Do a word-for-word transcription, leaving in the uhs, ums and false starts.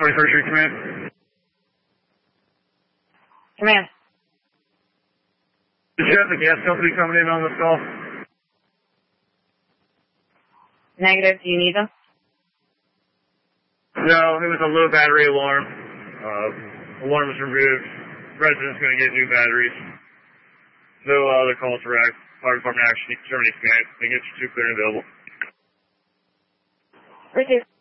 twenty-first Street Command. Command. Did you have the gas company coming in on this call? Negative. Do you need them? No, it was a low battery alarm. Uh, alarm was removed. Resident's going to get new batteries. No other calls for fire department action. Terminate command. They get you two clear and available. Receive.